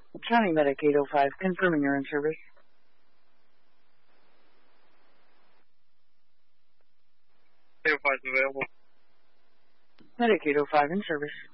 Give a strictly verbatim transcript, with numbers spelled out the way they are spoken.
County Medic eight oh five, confirming you're in service. eight oh five is available. Medic eight oh five in service.